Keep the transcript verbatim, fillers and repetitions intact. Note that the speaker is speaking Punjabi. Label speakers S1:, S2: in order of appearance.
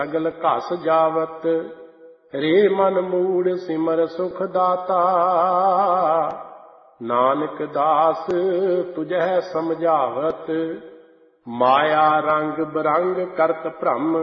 S1: ਸਗਲ ਘਸ ਜਾਵਤ। ਰੇ ਮਨ ਮੂੜ ਸਿਮਰ ਸੁਖ ਦਾਤਾ, ਨਾਨਕ ਦਾਸ ਤੁਝੈ ਸਮਝਾਵਤ। ਮਾਇਆ ਰੰਗ ਬਰੰਗ ਕਰਤ ਭ੍ਰਮ,